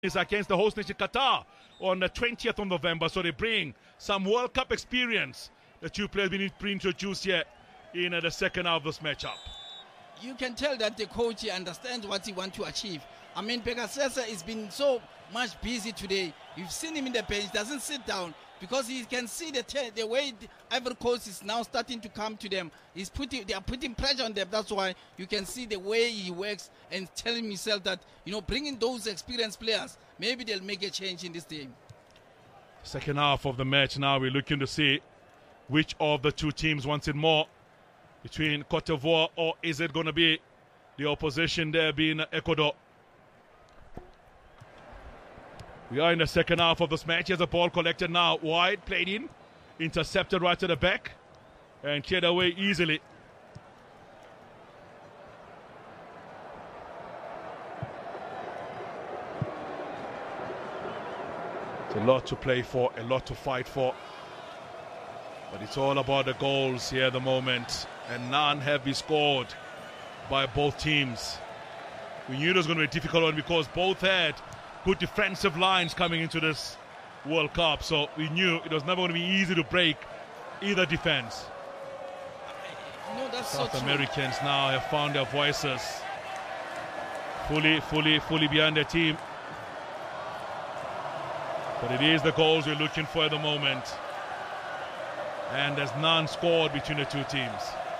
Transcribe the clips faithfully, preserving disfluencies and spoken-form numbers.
is against the host nation Qatar on the twentieth of November, so they bring some World Cup experience. The two players being introduced here in uh, the second half of this matchup. You can tell that the coach understands what he wants to achieve. I mean, Pegasesa has been so much busy today. You've seen him in the bench, doesn't sit down because he can see the the way the Ivory Coast is now starting to come to them. He's putting, they are putting pressure on them. That's why you can see the way he works and telling himself that, you know, bringing those experienced players, maybe they'll make a change in this game. Second half of the match now, we're looking to see which of the two teams wants it more, between Cote d'Ivoire, or is it going to be the opposition there being Ecuador? We are in the second half of this match. Here's a ball collected now, wide, played in, intercepted right to the back, and cleared away easily. It's a lot to play for, a lot to fight for. But it's all about the goals here at the moment. And none have been scored by both teams. We knew it was going to be a difficult one because both had good defensive lines coming into this World Cup. So we knew it was never going to be easy to break either defense. No, that's South so true. Americans now have found their voices. Fully, fully, fully behind their team. But it is the goals we're looking for at the moment. And there's none scored between the two teams.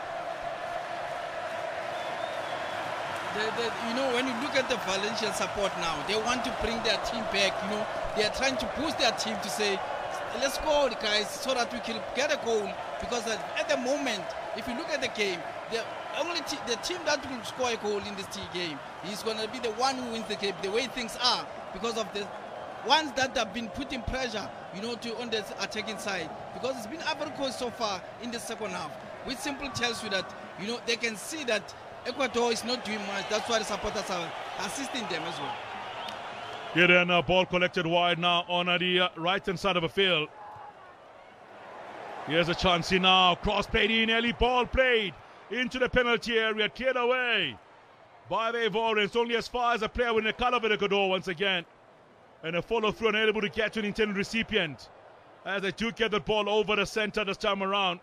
The, the, you know, when you look at the Valencian support now, they want to bring their team back. You know, they are trying to boost their team to say, let's go, guys, so that we can get a goal. Because at the moment, if you look at the game, the only te the team that will score a goal in this team game is going to be the one who wins the game. The way things are, because of the ones that have been putting pressure, you know, to on the attacking side, because it's been Ivory Coast so far in the second half, which simply tells you that, you know, they can see that Ecuador is not doing much. That's why the supporters are assisting them as well. Here then, uh, ball collected wide now on uh, the uh, right hand side of the field. Here's a chance here now. Cross played in, early ball played into the penalty area, cleared away by the Ivorians. Only as far as a player with the color of Ecuador once again. And a follow through and able to get to an intended recipient as they do get the ball over the center this time around.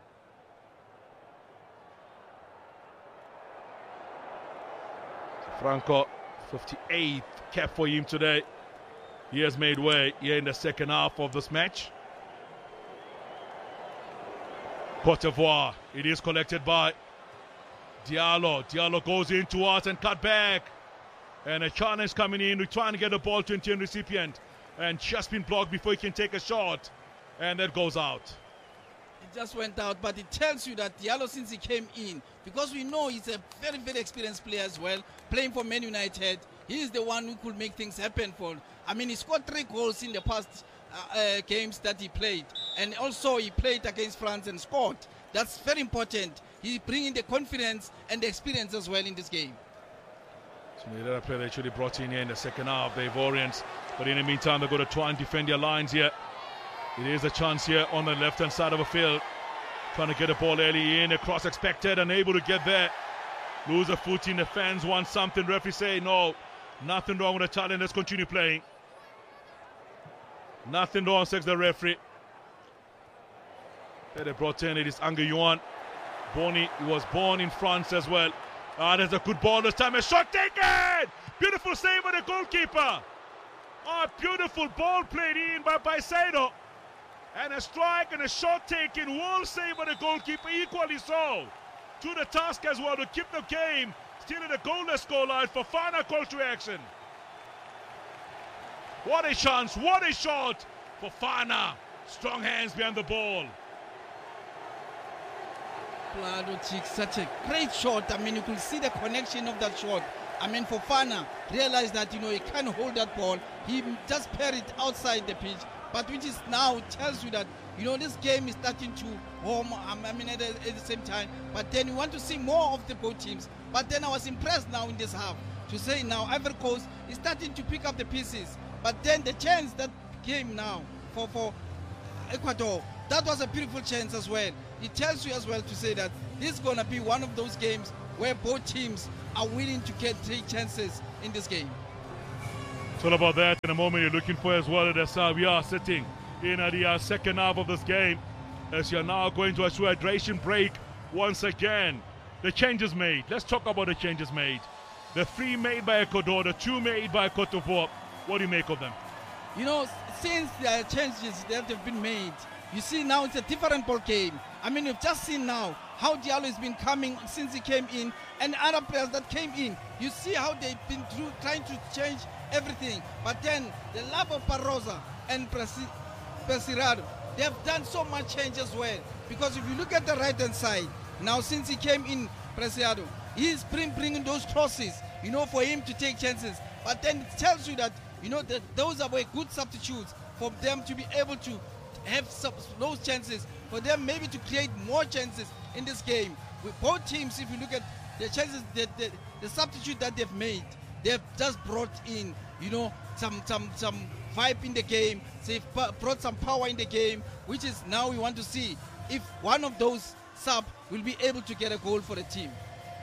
Franco, fifty-eighth cap for him today. He has made way here in the second half of this match. Cote d'Ivoire, it is collected by Diallo. Diallo goes in towards and cut back. And a challenge coming in, we're trying to get the ball to intended recipient. And just been blocked before he can take a shot. And that goes out. It just went out, but it tells you that Diallo, since he came in, because we know he's a very, very experienced player as well, playing for Man United, he is the one who could make things happen for. I mean, he scored three goals in the past uh, uh, games that he played. And also he played against France and scored. That's very important. He's bringing the confidence and the experience as well in this game. So the other player they should have brought in here in the second half, the Ivorians. But in the meantime, they're going to try and defend their lines here. It is a chance here on the left-hand side of the field. Trying to get the ball early in, a cross expected, unable to get there. Lose a footing, the fans want something. Referee say, no, nothing wrong with the challenge, let's continue playing. Nothing wrong, says the referee. They brought in, it is Ange Yuan. Boni, he was born in France as well. Ah, there's a good ball this time. A shot taken! Beautiful save by the goalkeeper. Ah, beautiful ball played in by Baicedo. And a strike and a shot taken. Well save by the goalkeeper, equally so. To the task as well to keep the game still in a goalless scoreline for Fana call to action. What a chance, what a shot for Fana. Strong hands behind the ball. Vlahovic, such a great shot. I mean, you could see the connection of that shot. I mean, for Fana, realize that, you know, he can't hold that ball. He just parried it outside the pitch. But which is now tells you that, you know, this game is starting to home, I mean, at the, at the same time. But then you want to see more of the both teams. But then I was impressed now in this half to say now Ivory Coast is starting to pick up the pieces. But then the chance that came now for, for Ecuador, that was a beautiful chance as well. It tells you as well to say that this is going to be one of those games where both teams are willing to get take chances in this game. It's all about that in a moment you're looking for as well. As uh, we are sitting in uh, the uh, second half of this game, as you're now going to a hydration break once again. The changes made. Let's talk about the changes made. The three made by Ecuador, the two made by Cote d'Ivoire. What do you make of them? You know, since the changes that have been made, you see now it's a different ball game. I mean, you've just seen now how Diallo has been coming since he came in, and other players that came in. You see how they've been through trying to change everything. But then the love of Barroza and Pesirado, they have done so much change as well. Because if you look at the right-hand side, now since he came in, Pesirado, he's bring, bringing those crosses, you know, for him to take chances. But then it tells you that, you know, that those are good substitutes for them to be able to have some, those chances, for them maybe to create more chances in this game. With both teams, if you look at the chances, the, the, the substitute that they've made, they've just brought in, you know, some some some vibe in the game. They've brought some power in the game, which is now we want to see if one of those sub will be able to get a goal for the team.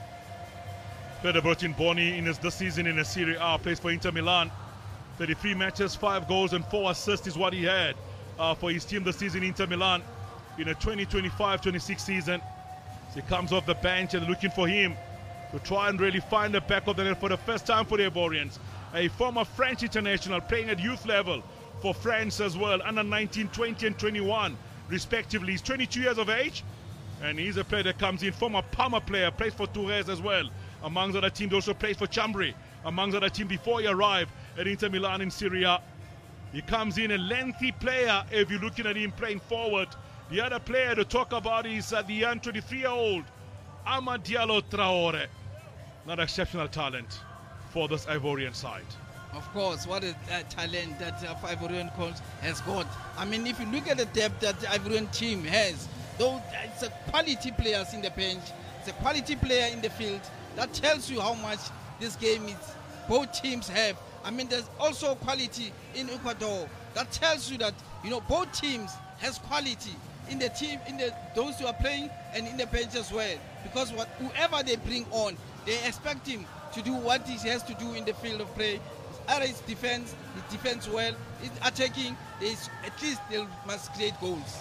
Fede Bertin Boni in his this season in the Serie A plays for Inter Milan. thirty-three matches, five goals and four assists is what he had uh, for his team this season, Inter Milan, in a twenty twenty-five twenty-six season. So he comes off the bench and looking for him to try and really find the back of the net for the first time for the Ivorians. A former French international playing at youth level for France as well, under nineteen, twenty and twenty-one respectively. He's twenty-two years of age, and he's a player that comes in, former Parma player, plays for Tourès as well. Amongst other teams, also plays for Chambry, amongst other teams before he arrived at Inter Milan in Serie A. He comes in a lengthy player if you're looking at him playing forward. The other player to talk about is uh, the young twenty-three-year-old Amad Diallo Traore. Not exceptional talent for this Ivorian side. Of course, what a uh, talent that uh, Ivorian coach has got. I mean, if you look at the depth that the Ivorian team has, though it's a quality players in the bench, it's a quality player in the field. That tells you how much this game is, both teams have. I mean, there's also quality in Ecuador. That tells you that, you know, both teams has quality in the team, in the those who are playing and in the bench as well. Because what whoever they bring on, they expect him to do what he has to do in the field of play. Either it's defense, he defends well, it's attacking, it's, at least they must create goals.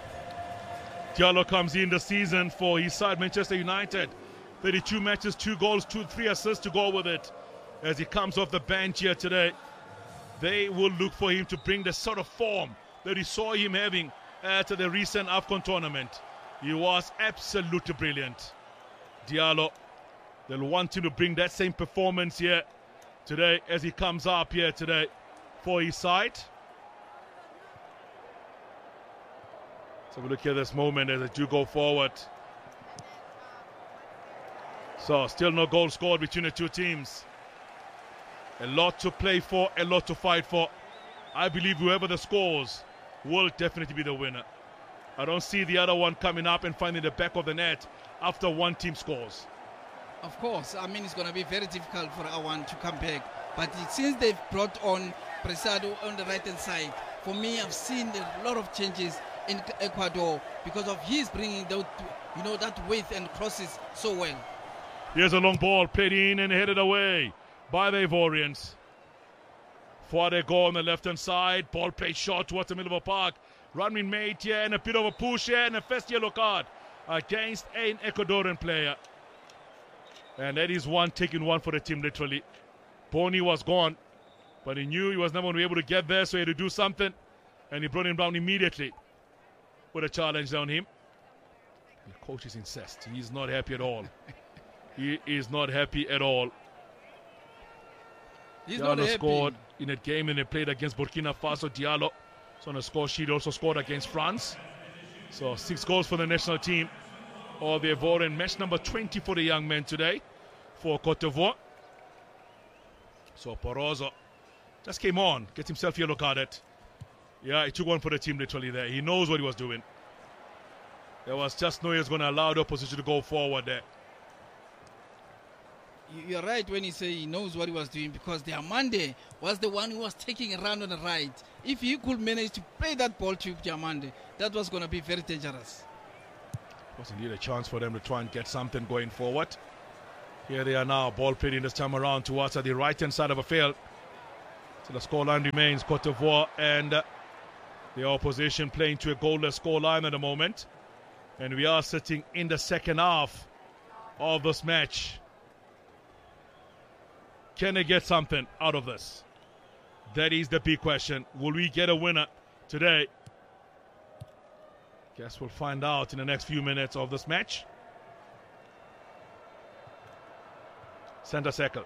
Diallo comes in the season for his side, Manchester United. thirty-two matches, two goals, two, three assists to go with it. As he comes off the bench here today, they will look for him to bring the sort of form that he saw him having at the recent AFCON tournament. He was absolutely brilliant. Diallo, they'll want him to bring that same performance here today as he comes up here today for his side. So we look at this moment as they do go forward. So still no goal scored between the two teams. A lot to play for, a lot to fight for. I believe whoever the scores will definitely be the winner. I don't see the other one coming up and finding the back of the net after one team scores. Of course, I mean, it's going to be very difficult for our one to come back. But since they've brought on Pesirado on the right-hand side, for me, I've seen a lot of changes in Ecuador because of his bringing those, you know, that width and crosses so well. Here's a long ball played in and headed away by the Ivorians. For they go on the left-hand side. Ball played short towards the middle of the park. Running mate here and a bit of a push here and a first yellow card against an Ecuadorian player. And that is one taking one for the team, literally. Boni was gone, but he knew he was never going to be able to get there, so he had to do something. And he brought him down immediately with a challenge on him. The coach is incensed. He's not happy at all. He is not happy at all. He's Diallo not happy. Scored in a game and they played against Burkina Faso. Diallo, so on the score sheet, also scored against France. So six goals for the national team of the Ivorian. Match number twenty for the young men today for Cote d'Ivoire. So Barroza just came on, get himself yellow carded. Yeah, he took one for the team literally there. He knows what he was doing. There was just no way he was going to allow the opposition to go forward there. You're right when you say he knows what he was doing, because the Diamande was the one who was taking a run on the right. If he could manage to play that ball to Diamande, that was going to be very dangerous. It was indeed a chance for them to try and get something going forward. Here they are now, ball played in this time around towards the right-hand side of the field. So the scoreline remains Cote d'Ivoire and uh, the opposition playing to a goalless scoreline at the moment. And we are sitting in the second half of this match. Can they get something out of this? That is the big question. Will we get a winner today? Guess we'll find out in the next few minutes of this match. Center circle.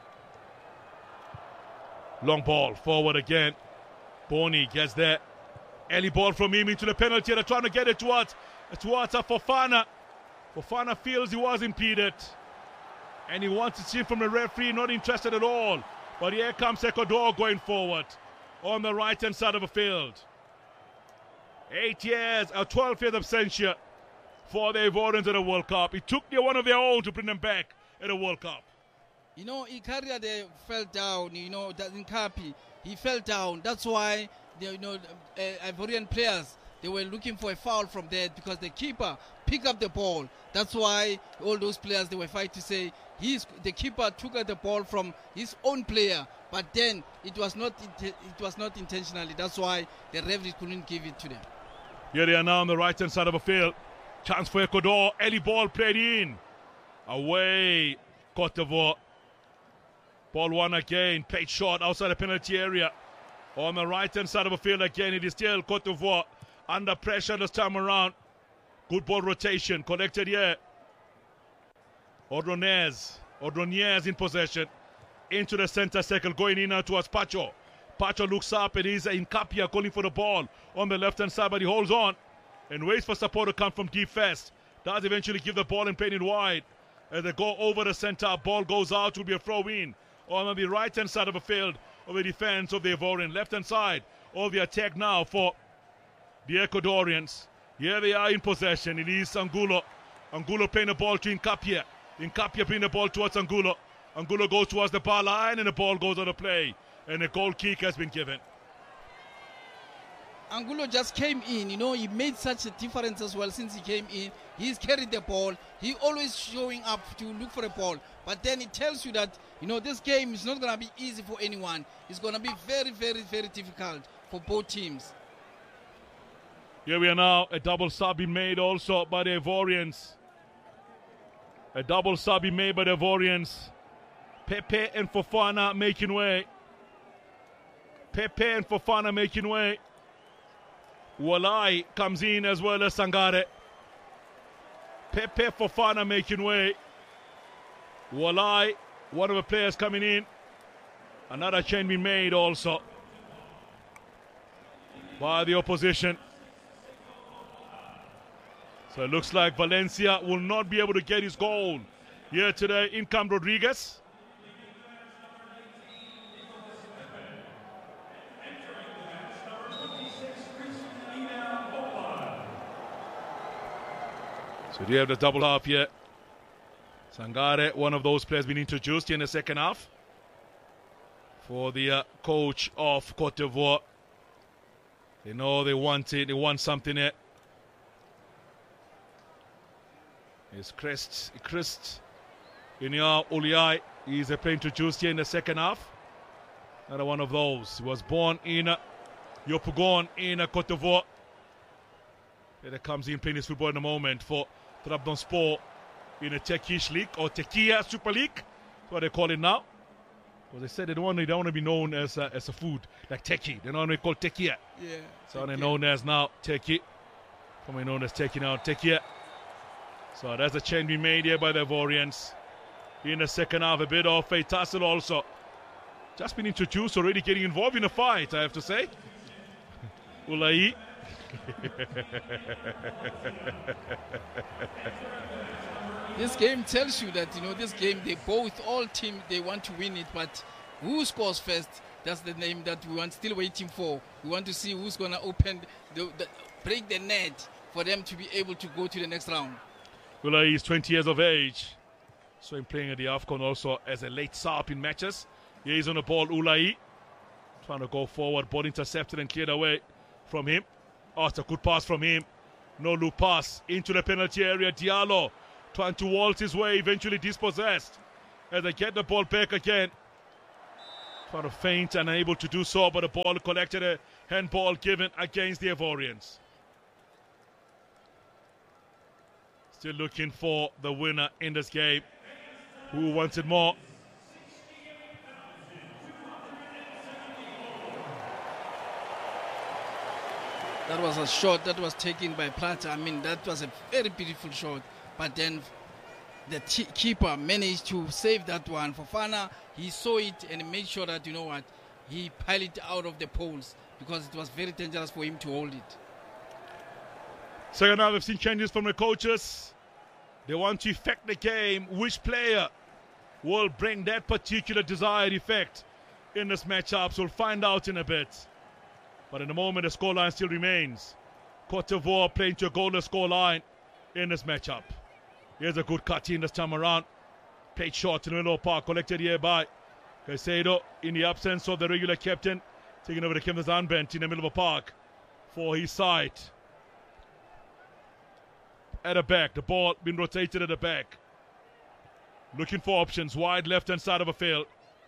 Long ball forward again. Bony gets there. Early ball from him into the penalty area, trying to get it towards, towards Fofana. Fofana feels he was impeded. And he wants to see from the referee, not interested at all. But here comes Ecuador going forward on the right-hand side of the field. Eight years, or twelve years absentia for the Ivorians at the World Cup. It took one of their own to bring them back at the World Cup. You know, Ikaria, they fell down, you know, Nkapi, he fell down. That's why, the, you know, uh, Ivorian players, they were looking for a foul from there because the keeper picked up the ball. That's why all those players, they were fighting to say, he's, the keeper took the ball from his own player, but then it was not it was not intentionally. That's why the referee couldn't give it to them. Here they are now on the right-hand side of the field. Chance for Ecuador. Early ball played in. Away, Cote d'Ivoire. Ball one again. Played short outside the penalty area. On the right-hand side of the field again, it is still Cote d'Ivoire under pressure this time around. Good ball rotation. Collected here. Ordonez. Ordonez in possession. Into the center circle. Going in now towards Pacho. Pacho looks up and he's in Capia calling for the ball on the left-hand side, but he holds on and waits for support to come from deep first. Does eventually give the ball and play it wide. As they go over the center, ball goes out, will be a throw-in on the right-hand side of the field of the defense of the Ivorian. Left-hand side of the attack now for the Ecuadorians. Here they are in possession. It is Angulo. Angulo playing the ball to Incapia. Incapia playing the ball towards Angulo. Angulo goes towards the bar line and the ball goes on the play. And a goal kick has been given. Angulo just came in, you know, he made such a difference as well since he came in. He's carried the ball. He always showing up to look for a ball. But then it tells you that, you know, this game is not going to be easy for anyone. It's going to be very, very, very difficult for both teams. Here we are now. A double sub being made also by the Ivorians. A double sub being made by the Ivorians. Pepe and Fofana making way. Pepe and Fofana making way. Walai comes in as well as Sangare. Pepe, Fofana making way. Walai, one of the players coming in. Another change being made also by the opposition. So it looks like Valencia will not be able to get his goal here today. In comes Rodriguez. So do you have the double half here? Sangare, one of those players being introduced in the second half for the uh, coach of Cote d'Ivoire. They know they want it, they want something here. It's Christ, Christ Inia Uliai. He's a player introduced here in the second half. Another one of those. He was born in uh, Yopougon in uh, Cote d'Ivoire. That comes in playing his football in a moment for Trabzonspor in a Turkish league or Turkiye Super League. That's what they call it now. Because they said they don't want, they don't want to be known as a, as a food like Turkey. They don't want to be called Turkiye. Yeah. So they're known as now Turkey. Commonly known as Turkey now, Turkiye. So that's a change we made here by the Ivorians. In the second half, a bit of a tussle also. Just been introduced, already getting involved in a fight, I have to say. Ulai. This game tells you that, you know, this game, they both, all team, they want to win it, but who scores first, that's the name that we want, still waiting for. We want to see who's going to open, the, the, break the net for them to be able to go to the next round. Ulai is twenty years of age. So him playing at the AFCON also as a late sub in matches. Here he's on the ball, Ulai. Trying to go forward, ball intercepted and cleared away from him. Oh, it's a good pass from him. No loop pass into the penalty area. Diallo trying to waltz his way, eventually dispossessed as they get the ball back again. Trying to feint and unable to do so, but the ball collected, a handball given against the Ivorians. Still looking for the winner in this game. Who wants it more? That was a shot that was taken by Plata. I mean, that was a very beautiful shot. But then the t- keeper managed to save that one. Fofana, he saw it and made sure that, you know what, he piled it out of the poles because it was very dangerous for him to hold it. Second half, we've seen changes from the coaches. They want to affect the game. Which player will bring that particular desired effect in this matchup? So we'll find out in a bit. But in the moment, the scoreline still remains. Cote d'Ivoire playing to a goalless scoreline in this matchup. Here's a good cut in this time around. Played short in the middle of the park, collected here by Caicedo in the absence of the regular captain, taking over the captain's armband in the middle of the park for his side. At the back, the ball being rotated at the back. Looking for options, wide left-hand side of the field.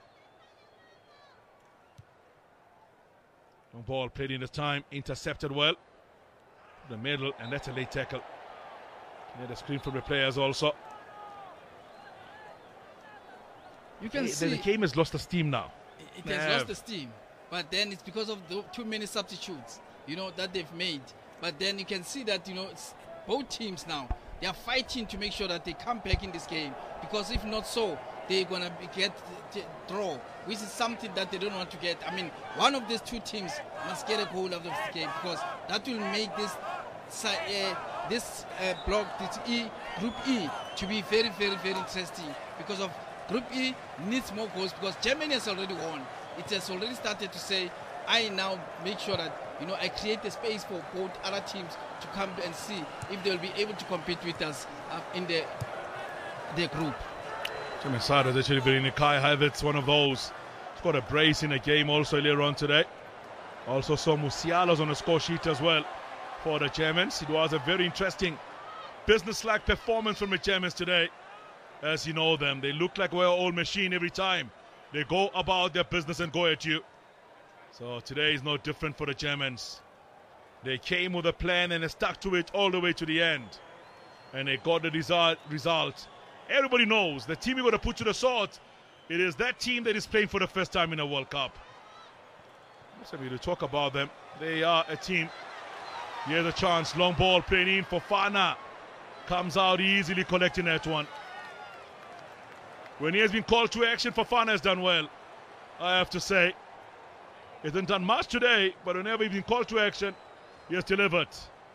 Long ball played in this time, intercepted well. The middle, and that's a late tackle. Get a screen from the players also. You can the, see the game has lost the steam now. It, it has Yeah. lost the steam, but then it's because of the too many substitutes, you know, that they've made. But then you can see that, you know, it's both teams now, they are fighting to make sure that they come back in this game, because if not so, they're gonna be, get the draw, which is something that they don't want to get. I mean, one of these two teams must get a goal out of this game, because that will make this si- uh, this uh, block, this E, Group E, to be very, very, very interesting. Because of Group E needs more goals, because Germany has already won. It has already started to say, I now make sure that, you know, I create a space for both other teams to come and see if they'll be able to compete with us uh, in the the group. German side has actually been in Kai Havertz, one of those. He's got a brace in the game also earlier on today. Also saw Musiala's on the score sheet as well for the Germans. It was a very interesting business-like performance from the Germans today. As you know them, they look like a well-oiled machine every time. They go about their business and go at you. So today is no different for the Germans. They came with a plan and they stuck to it all the way to the end. And they got the result. result. Everybody knows the team you're going to put to the sword, it is that team that is playing for the first time in a World Cup. So we to talk about them. They are a team. Here's a chance. Long ball playing in for Fofana. Comes out easily collecting that one. When he has been called to action, Fofana has done well, I have to say. He hasn't done much today, but whenever he's been called to action, he has delivered.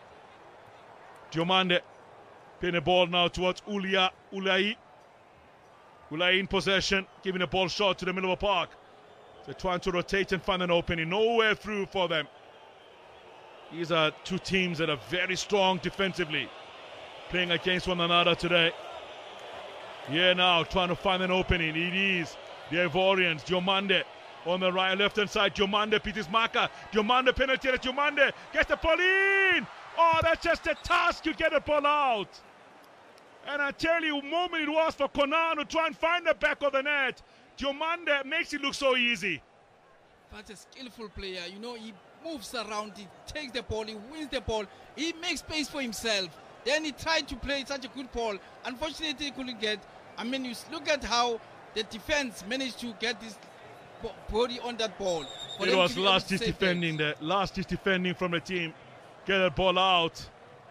Diomande playing the ball now towards Ulia Ulai. Ulai in possession, giving the ball short to the middle of the park. They're trying to rotate and find an opening. Nowhere through for them. These are two teams that are very strong defensively, playing against one another today. Here now, trying to find an opening. It is the Ivorians. Diomande on the right, left-hand side. Diomande, Peters Maka. Diomande penetrated. Diomande gets the ball in. Oh, that's just a task. You get the ball out. And I tell you, moment it was for Konan to try and find the back of the net. Diomande makes it look so easy. But a skillful player, you know, he moves around, he takes the ball, he wins the ball, he makes space for himself. Then he tried to play such a good ball. Unfortunately, he couldn't get. I mean, you look at how the defense managed to get this body on that ball. It was last ditch defending, the last ditch defending from the team. Get that ball out.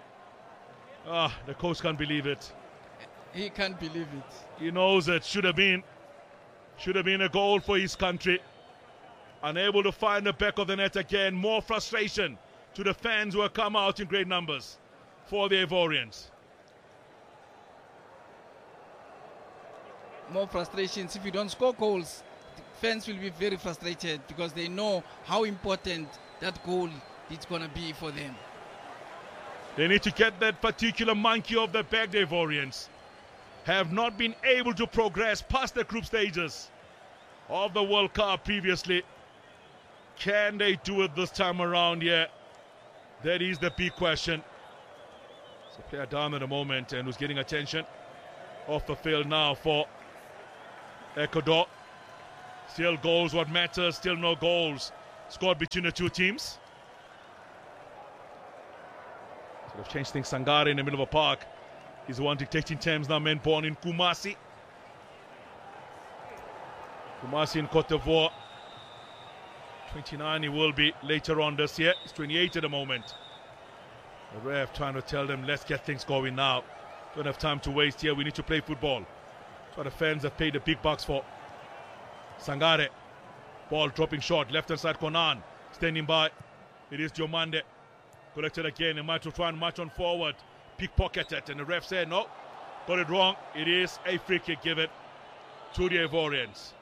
Ah, the coach can't believe it. He can't believe it. He knows it should have been, should have been a goal for his country. Unable to find the back of the net again. More frustration to the fans who have come out in great numbers for the Ivorians. More frustrations. If you don't score goals, the fans will be very frustrated because they know how important that goal is going to be for them. They need to get that particular monkey off the back. The Ivorians have not been able to progress past the group stages of the World Cup previously. Can they do it this time around? Yeah, that is the big question. So player down at the moment and who's getting attention off the field now for Ecuador. Still goals what matters, still no goals scored between the two teams. Sort of changed things. Sangare in the middle of a park. He's the one dictating terms now, men born in Kumasi. Kumasi in Cote d'Ivoire. twenty-nine he will be later on this year. He's twenty-eight at the moment. The ref trying to tell them, let's get things going now. Don't have time to waste here. We need to play football. That's what the fans have paid the big bucks for. Sangare. Ball dropping short. Left hand side, Konan. Standing by. It is Diomande. Collected again. He might try and march on forward. Pickpocketed. And the ref said, no. Got it wrong. It is a free kick given to the Ivorians.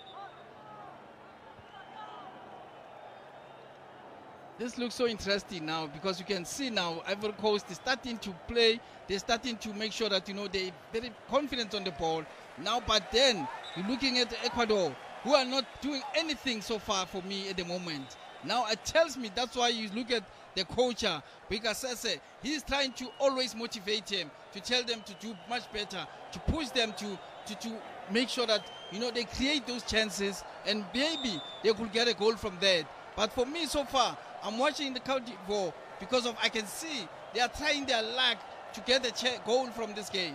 This looks so interesting now because you can see now Ivory Coast is starting to play. They're starting to make sure that, you know, they're very confident on the ball. Now, but then you're looking at Ecuador, who are not doing anything so far for me at the moment. Now it tells me that's why you look at the coach, Bikasese. He's trying to always motivate him, to tell them to do much better, to push them to, to, to make sure that, you know, they create those chances and maybe they could get a goal from there. But for me so far, I'm watching the Cote d'Ivoire because of I can see they are trying their luck to get a goal from this game.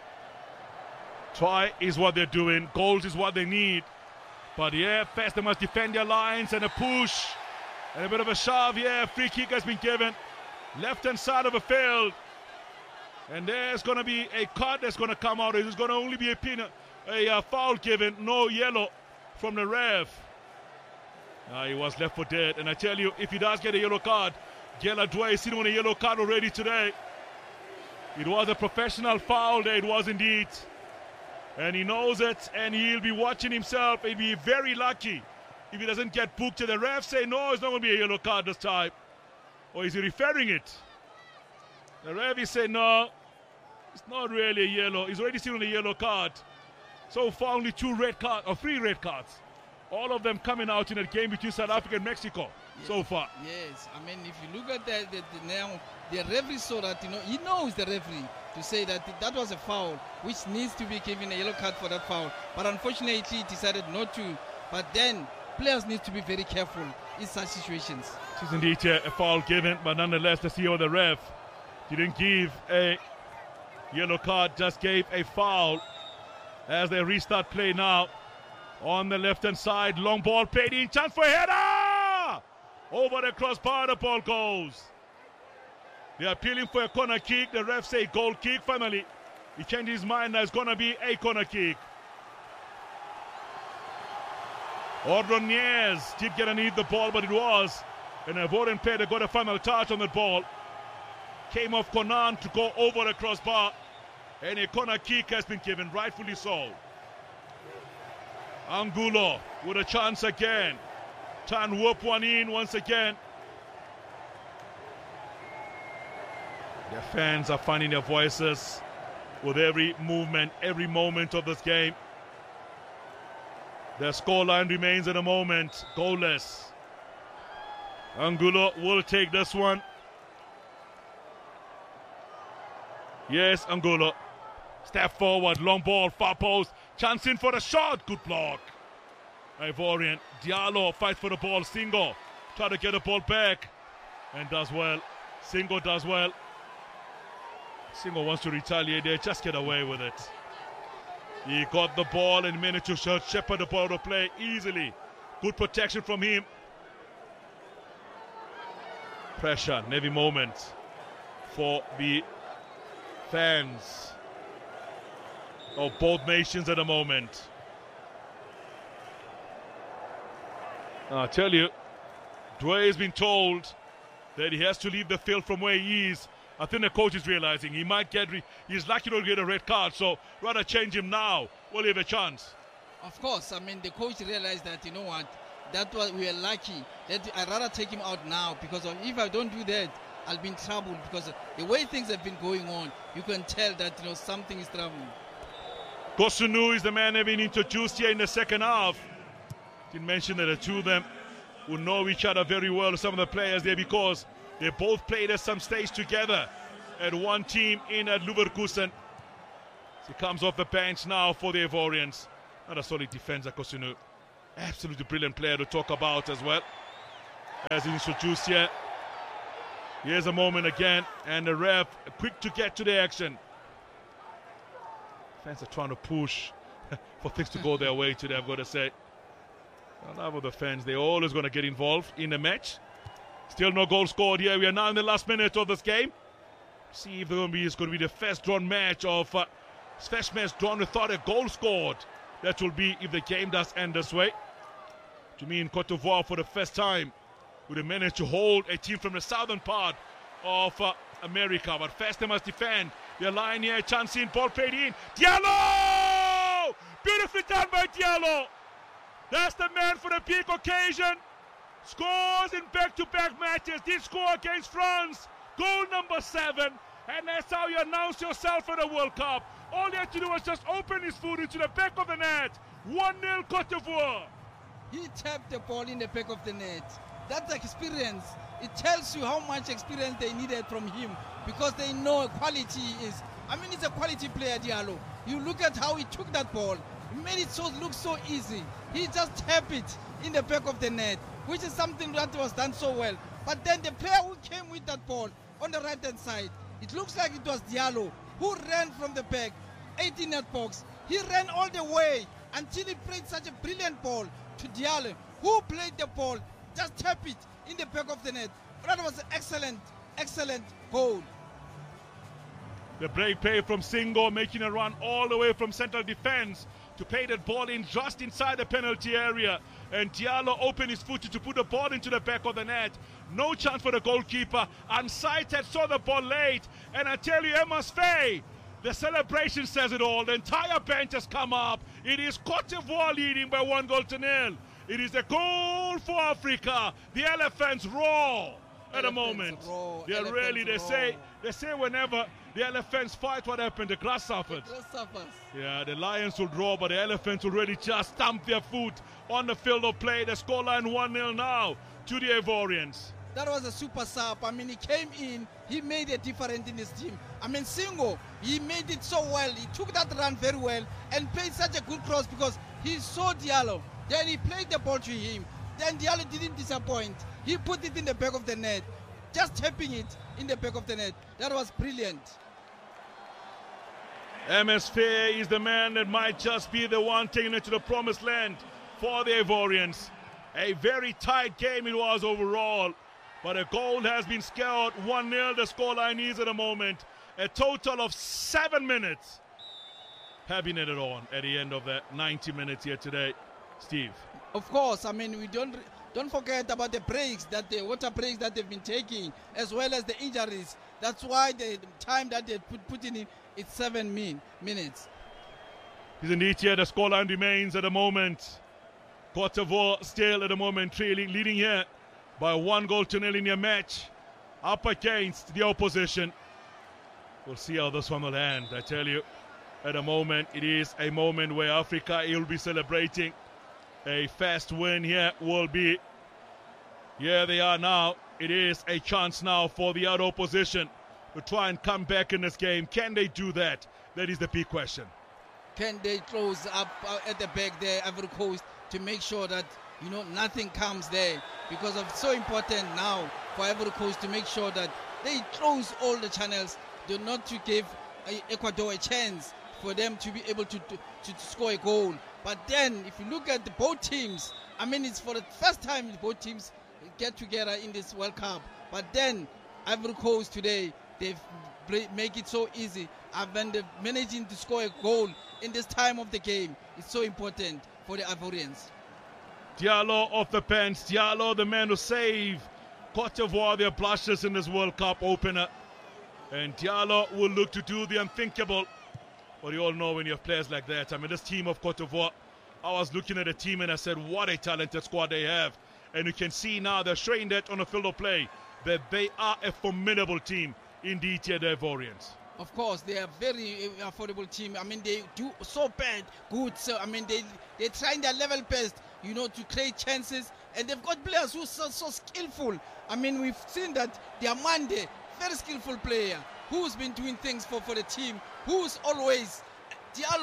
Try is what they're doing. Goals is what they need. But yeah, first they must defend their lines and a push. And a bit of a shove. Yeah, free kick has been given. Left-hand side of the field. And there's going to be a card that's going to come out. There's going to only be a, pin, a uh, foul given. No yellow from the ref. Uh, he was left for dead. And I tell you, if he does get a yellow card, Gela Dway is sitting on a yellow card already today. It was a professional foul there. It was indeed. And he knows it, and he'll be watching himself. He'll be very lucky if he doesn't get booked. The ref say, no, it's not going to be a yellow card this time. Or is he referring it? The ref is saying, no, it's not really a yellow. He's already seen on a yellow card. So far, only two red cards, or three red cards. All of them coming out in a game between South Africa and Mexico yes. so far. Yes, I mean, if you look at the, the, the now, the referee saw that, you know, he knows the referee to say that that was a foul, which needs to be given a yellow card for that foul. But unfortunately, he decided not to. But then, players need to be very careful in such situations. It is indeed a, a foul given, but nonetheless, the C E O of the ref didn't give a yellow card, just gave a foul as they restart play now. On the left-hand side, long ball played in, chance for a header! Over the crossbar, the ball goes. They're appealing for a corner kick. The ref say goal kick. Finally, he changed his mind. There's going to be a corner kick. Ordonez did get underneath the ball, but it was an Ivorian player that got a final touch on the ball. Came off Konan to go over the crossbar. And a corner kick has been given, rightfully so. Angulo with a chance again. Try and whoop one in once again. Their fans are finding their voices with every movement, every moment of this game. Their scoreline remains at the moment goalless. Angulo will take this one. Yes, Angulo. Step forward, long ball, far post. Chance in for the shot. Good block. Ivorian. Diallo fights for the ball. Singo try to get the ball back and does well. Singo does well. Singo wants to retaliate there. Just get away with it. He got the ball and managed to shepherd the ball to play easily. Good protection from him. Pressure, heavy moment for the fans of both nations at the moment. Now, I tell you, Dway has been told that he has to leave the field from where he is. I think the coach is realizing he might get, re he's lucky to get a red card, so rather change him now. Will he have a chance? Of course, I mean, the coach realized that, you know what, that was, we are lucky. That I'd rather take him out now, because of, if I don't do that, I'll be in trouble, because the way things have been going on, you can tell that, you know, something is troubling. Kosunu is the man having introduced here in the second half. Didn't mention that the two of them will know each other very well, some of the players there, because they both played at some stage together at one team in at Leverkusen. He comes off the bench now for the Ivorians. Not a solid defender, Kosunu. Absolutely brilliant player to talk about as well. As introduced here. Here's a moment again, and the ref quick to get to the action. Fans are trying to push for things to go their way today, I've got to say. I love the fans. They're always going to get involved in the match. Still no goal scored here. We are now in the last minute of this game. See if going to be, it's going to be the first drawn match of uh, first match drawn without a goal scored. That will be if the game does end this way. To me, in Cote d'Ivoire for the first time, would have managed to hold a team from the southern part of uh, America. But first they must defend. They're lying here, chance in, ball played in. Diallo! Beautifully done by Diallo. That's the man for the big occasion. Scores in back-to-back matches. Did score against France. Goal number seven. And that's how you announce yourself for the World Cup. All you had to do was just open his foot into the back of the net. one nil Cote d'Ivoire. He tapped the ball in the back of the net. That's experience. It tells you how much experience they needed from him, because they know quality is. I mean, it's a quality player, Diallo. You look at how he took that ball. He made it so look so easy. He just tapped it in the back of the net, which is something that was done so well. But then the player who came with that ball on the right-hand side, it looks like it was Diallo, who ran from the back, eighteen net box. He ran all the way until he played such a brilliant ball to Diallo, who played the ball, just tap it in the back of the net. That was an excellent, excellent goal. The break play from Singo, making a run all the way from central defense to play that ball in just inside the penalty area. And Diallo opened his foot to put the ball into the back of the net. No chance for the goalkeeper. Unsighted, saw the ball late. And I tell you, Amos Faye, the celebration says it all. The entire bench has come up. It is Cote d'Ivoire leading by one goal to nil. It is a goal for Africa. The Elephants roar at the moment. Roar. Yeah, Elephants really, they roar. say they say whenever the Elephants fight, what happened? The grasshoppers. The grasshoppers. Yeah, the Lions will draw, but the Elephants will really just stamp their foot on the field of play. The scoreline one nil now to the Ivorians. That was a super sub. I mean, he came in, he made a difference in his team. I mean, Singo, he made it so well. He took that run very well and played such a good cross because he saw Diallo. Then he played the ball to him. Then Diallo didn't disappoint. He put it in the back of the net, just tapping it in the back of the net. That was brilliant. M S Faye is the man that might just be the one taking it to the promised land for the Ivorians. A very tight game it was overall, but a goal has been scored. one nil the scoreline is at the moment. A total of seven minutes have been added on at the end of the ninety minutes here today. Steve. Of course, I mean, we don't don't forget about the breaks, that the water breaks that they've been taking, as well as the injuries. That's why the time that they put, put in it, it's seven min, minutes. Is indeed here. The scoreline remains at the moment. Cote d'Ivoire still at the moment trailing, leading here by one goal to nil in their match, up against the opposition. We'll see how this one will end. I tell you, at the moment, it is a moment where Africa will be celebrating. A fast win here will be. Here they are now. It is a chance now for the other opposition to try and come back in this game. Can they do that? That is the big question. Can they close up uh, at the back there, Ivory Coast, to make sure that, you know, nothing comes there? Because it's so important now for Ivory Coast to make sure that they close all the channels, do not to give uh, Ecuador a chance for them to be able to, to, to score a goal. But then, if you look at the both teams, I mean, it's for the first time both teams get together in this World Cup. But then, Ivory Coast today, they make it so easy. And when they're managing to score a goal in this time of the game, it's so important for the Ivorians. Diallo off the bench. Diallo, the man who saved Cote d'Ivoire their blushes in this World Cup opener. And Diallo will look to do the unthinkable. But you all know when you have players like that. I mean, this team of Cote d'Ivoire, I was looking at the team and I said, what a talented squad they have. And you can see now they're showing that on the field of play, that they are a formidable team indeed here, the Ivorians. Of course, they are a very affordable team. I mean, they do so bad, good. So, I mean, they, they're trying their level best, you know, to create chances. And they've got players who are so, so skillful. I mean, we've seen that Diamande, very skillful player, who's been doing things for, for the team, who's always, Diallo,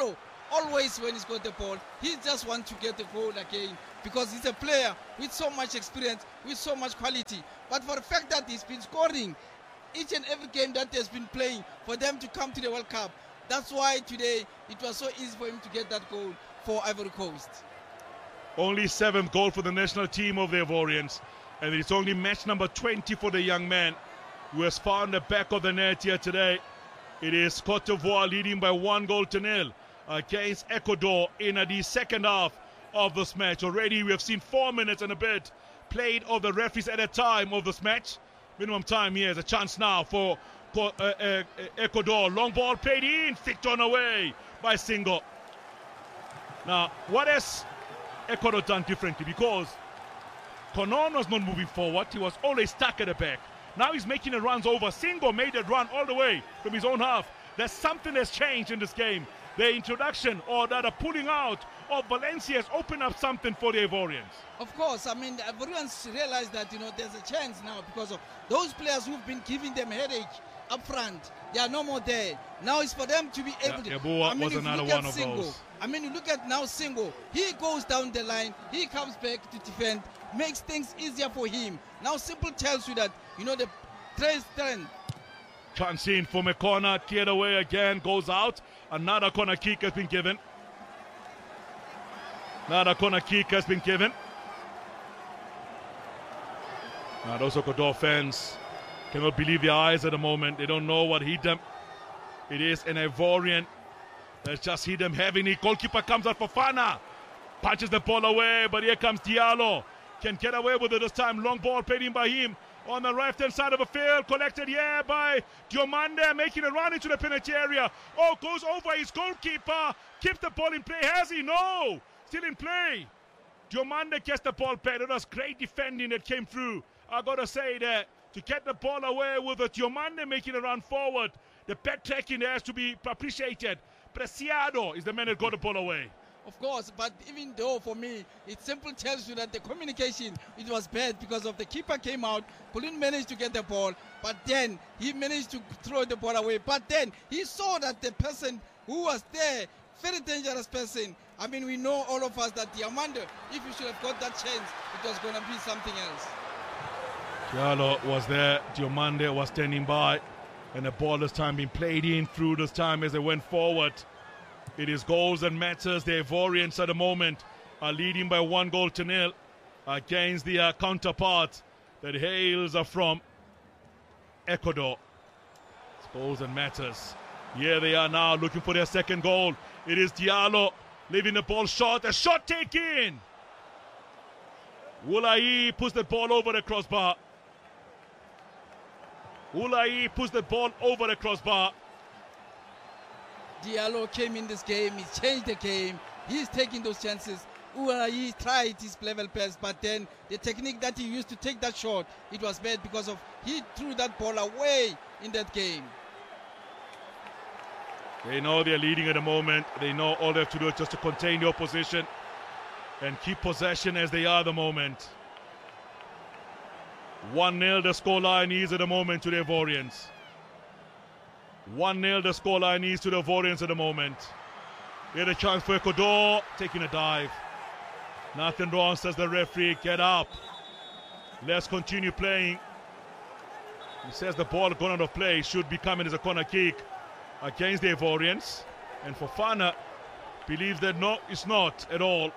always when he's got the ball, he just wants to get the goal again because he's a player with so much experience, with so much quality. But for the fact that he's been scoring each and every game that he's been playing for them to come to the World Cup, that's why today it was so easy for him to get that goal for Ivory Coast. Only seventh goal for the national team of the Ivorians, and it's only match number twenty for the young man who has found the back of the net here today. It is Cote d'Ivoire leading by one goal to nil against Ecuador in the second half of this match. Already we have seen four minutes and a bit played of the referees at a time of this match. Minimum time here is a chance now for uh, uh, Ecuador. Long ball played in, flicked on away by Singo. Now, what has Ecuador done differently? Because Konon was not moving forward, he was always stuck at the back. Now he's making the runs over. Singo made that run all the way from his own half. There's something that's changed in this game. The introduction or the pulling out of Valencia has opened up something for the Ivorians. Of course, I mean, the Ivorians realize that, you know, there's a chance now because of those players who've been giving them headache up front. They are no more there. Now it's for them to be able yeah, to. Yeboah I mean, was another one of Singo, those. I mean, you look at now Singo. He goes down the line. He comes back to defend. Makes things easier for him. Now Simple tells you that, you know, the trace strength. Chance in from a corner, cleared away again, goes out. Another corner kick has been given. Another corner kick has been given. Now those Ecuador fans cannot believe their eyes at the moment. They don't know what hit them. It is an Ivorian that's just hit them heavily. Goalkeeper comes out for Fana. Punches the ball away, but here comes Diallo. Can get away with it this time. Long ball played in by him. On the right-hand side of the field, collected here by Diomande, making a run into the penalty area. Oh, goes over his goalkeeper. Keeps the ball in play. Has he? No. Still in play. Diomande gets the ball back. It was great defending that came through. I got to say that to get the ball away with it, Diomande making a run forward. The backtracking there has to be appreciated. Preciado is the man that got the ball away. Of course, but even though for me, it simply tells you that the communication, it was bad because of the keeper came out, couldn't manage to get the ball, but then he managed to throw the ball away. But then he saw that the person who was there, very dangerous person. I mean, we know all of us that Diomande, if you should have got that chance, it was going to be something else. Diallo was there, Diomande was standing by, and the ball this time being played in through this time as they went forward. It is goals that matters. The Ivorians at the moment are leading by one goal to nil against the uh, counterpart that hails from Ecuador. It's goals that matters. Here they are now looking for their second goal. It is Diallo leaving the ball short. A shot taken. Ulai puts the ball over the crossbar. Ulai puts the ball over the crossbar. Diallo came in this game, he changed the game, he's taking those chances. Ulai tried his level best, but then the technique that he used to take that shot, it was bad because of he threw that ball away in that game. They know they're leading at the moment. They know all they have to do is just to contain the opposition and keep possession as they are at the moment. one nil the scoreline is at the moment to the Ivorians. one nil the scoreline is to the Ivorians at the moment. Here the chance for Ecuador, taking a dive. Nothing wrong, says the referee. Get up. Let's continue playing. He says the ball gone out of play, should be coming as a corner kick against the Ivorians. And Fofana believes that no, it's not at all.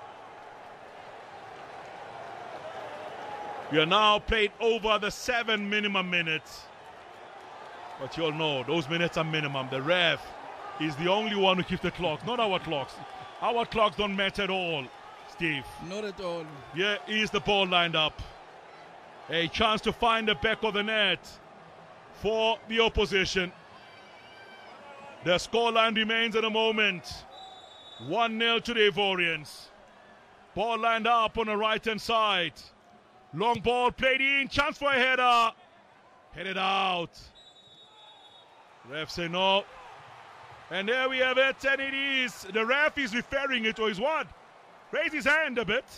We are now played over the seven minimum minutes. But you all know, those minutes are minimum. The ref is the only one who keeps the clock, not our clocks. Our clocks don't matter at all, Steve. Not at all. Yeah, is the ball lined up. A chance to find the back of the net for the opposition. The scoreline remains at the moment one nil to the Ivorians. Ball lined up on the right-hand side. Long ball played in, chance for a header. Headed out. Ref say no. And there we have it, and it is. The ref is referring it to his what? Raise his hand a bit.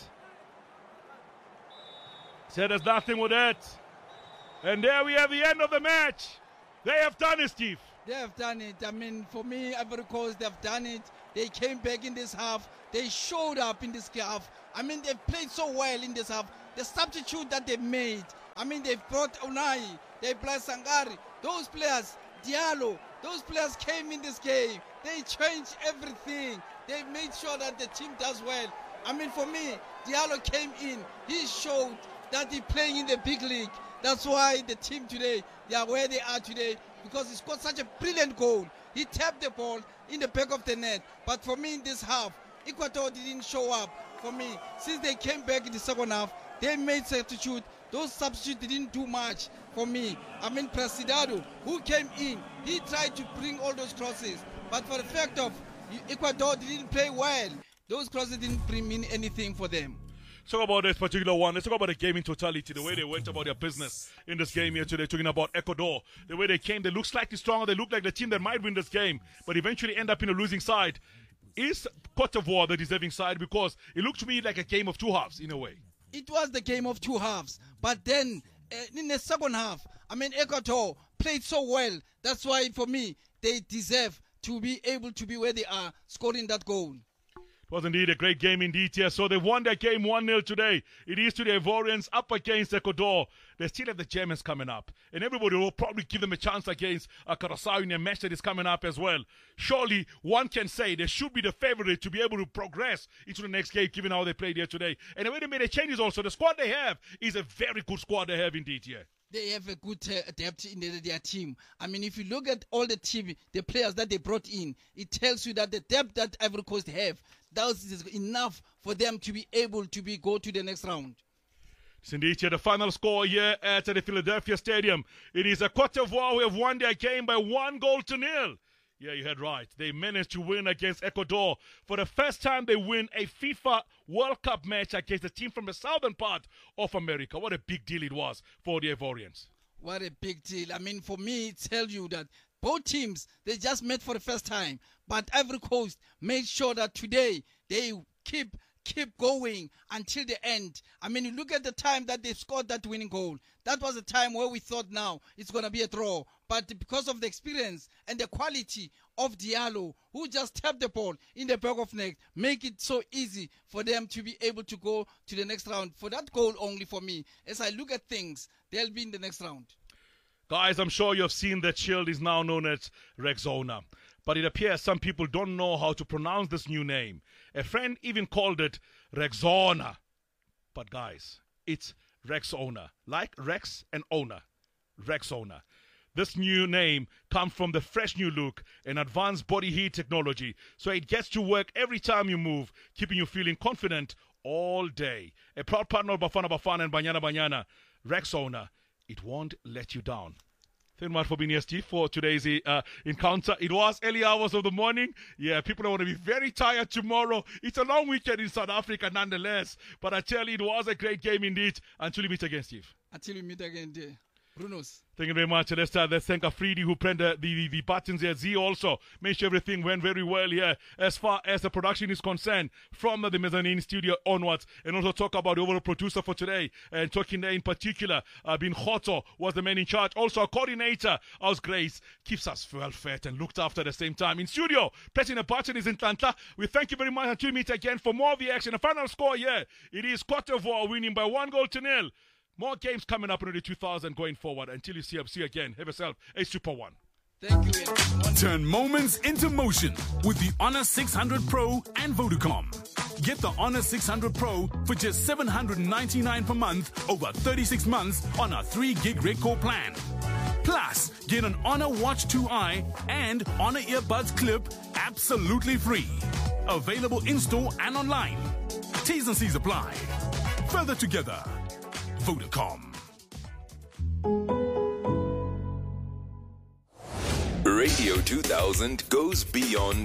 Said there's nothing with that. And there we have the end of the match. They have done it, Steve. They have done it. I mean, for me, Ivory Coast, they've done it. They came back in this half. They showed up in this half. I mean, they played so well in this half. The substitute that they made, I mean, they brought Unai, they brought Sangari. Those players, Diallo, those players came in this game. They changed everything. They made sure that the team does well. I mean, for me, Diallo came in. He showed that he's playing in the big league. That's why the team today, they are where they are today, because he scored such a brilliant goal. He tapped the ball in the back of the net. But for me, in this half, Ecuador didn't show up for me. Since they came back in the second half, they made substitute. Those substitutes didn't do much for me. I mean, Preciado, who came in, he tried to bring all those crosses. But for the fact of Ecuador didn't play well, those crosses didn't bring in anything for them. Let's talk about this particular one. Let's talk about the game in totality, the way they went about their business in this game here today, talking about Ecuador. The way they came, they look slightly stronger. They look like the team that might win this game, but eventually end up in a losing side. Is Cote d'Ivoire the deserving side? Because it looked to me like a game of two halves in a way. It was the game of two halves. But then uh, in the second half, I mean, Ecuador played so well. That's why, for me, they deserve to be able to be where they are, scoring that goal. It was indeed a great game indeed here. So they won their game one nil today. It is to the Ivorians up against Ecuador. They still have the Germans coming up. And everybody will probably give them a chance against uh, Curaçao in a match that is coming up as well. Surely one can say they should be the favorite to be able to progress into the next game, given how they played here today. And the way they made the changes also, the squad they have is a very good squad they have indeed here. They have a good uh, depth in the, their team. I mean, if you look at all the team, the players that they brought in, it tells you that the depth that Ivory Coast have, that is enough for them to be able to be go to the next round. It's indeed here the final score here at the Philadelphia Stadium. It is a Cote d'Ivoire who have won their game by one goal to nil. Yeah, you heard right. They managed to win against Ecuador. For the first time, they win a FIFA World Cup match against a team from the southern part of America. What a big deal it was for the Ivorians. What a big deal. I mean, for me, it tells you that both teams, they just met for the first time. But Ivory Coast made sure that today they keep keep going until the end. I mean, you look at the time that they scored that winning goal. That was a time where we thought now it's going to be a draw. But because of the experience and the quality of Diallo, who just tapped the ball in the back of net, make it so easy for them to be able to go to the next round. For that goal only for me, as I look at things, they'll be in the next round. Guys, I'm sure you have seen that shield is now known as Rexona. But it appears some people don't know how to pronounce this new name. A friend even called it Rexona. But guys, it's Rexona. Like Rex and owner. Rexona. This new name comes from the fresh new look and advanced body heat technology. So it gets to work every time you move, keeping you feeling confident all day. A proud partner of Bafana Bafana and Banyana Banyana. Rexona. It won't let you down. Thank you much for being here, Steve, for today's uh, encounter. It was early hours of the morning. Yeah, people are going to be very tired tomorrow. It's a long weekend in South Africa nonetheless. But I tell you, it was a great game indeed. Until we meet again, Steve. Until we meet again, dear. Brunos. Thank you very much. Let's, uh, let's thank Afridi who pressed the, the, the buttons here. Z also made sure everything went very well here as far as the production is concerned from the mezzanine studio onwards. And also talk about the overall producer for today. And talking there in particular, uh, Bin Khoto was the man in charge. Also our coordinator, Aus Grace, keeps us well fed and looked after at the same time. In studio, pressing the button is in Tlantla. We thank you very much until we meet again for more of the action. The final score here, it is Cote d'Ivoire winning by one goal to nil. More games coming up in the two thousand going forward. Until you see us, see you again. Have yourself a super one. Thank you. Everyone. Turn moments into motion with the Honor six hundred Pro and Vodacom. Get the Honor six hundred Pro for just seven hundred ninety-nine dollars per month over thirty-six months on a three gig Redcore plan. Plus, get an Honor Watch two i and Honor Earbuds Clip absolutely free. Available in-store and online. T's and C's apply. Further together. Vodacom. Radio two thousand goes beyond